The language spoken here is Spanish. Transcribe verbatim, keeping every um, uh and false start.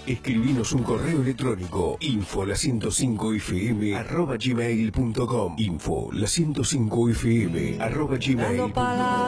Escribinos un correo electrónico info la ciento cinco f m arroba gmail punto com info la ciento cinco f m arroba gmail punto com.